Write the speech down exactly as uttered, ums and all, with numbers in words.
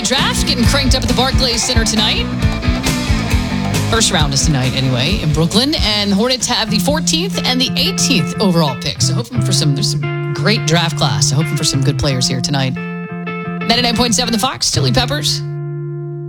draft getting cranked up at the Barclays Center tonight. First round is tonight anyway in Brooklyn. And the Hornets have the fourteenth and the eighteenth overall picks. So hoping for some, there's some great draft class. So hoping for some good players here tonight. ninety-nine point seven The Fox, Chili Peppers.